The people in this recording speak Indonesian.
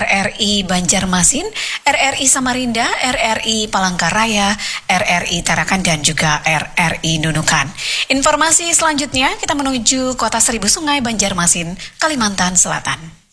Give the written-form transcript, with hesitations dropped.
RRI Banjarmasin, RRI Samarinda, RRI Palangkaraya, RRI Tarakan, dan juga RRI Nunukan. Informasi selanjutnya kita menuju Kota Seribu Sungai, Banjarmasin, Kalimantan Selatan.